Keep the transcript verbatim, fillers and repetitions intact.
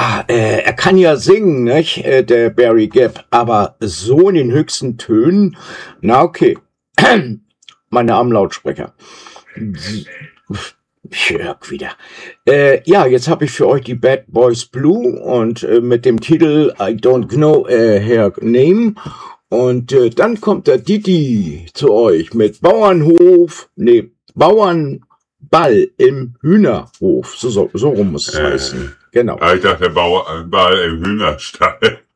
Ja, äh, er kann ja singen, nicht, äh, der Barry Gibb, aber so in den höchsten Tönen, na okay. Meine armen Lautsprecher. Ich höre wieder. Äh, ja, jetzt habe ich für euch die Bad Boys Blue und äh, mit dem Titel I Don't Know äh, Her Name. Und äh, dann kommt der Didi zu euch mit Bauernhof, nee, Bauernball im Hühnerhof. So, so, so rum muss es Äh. heißen. Genau. Ah, ich dachte, der Bauer, Ball im Hühnerstall.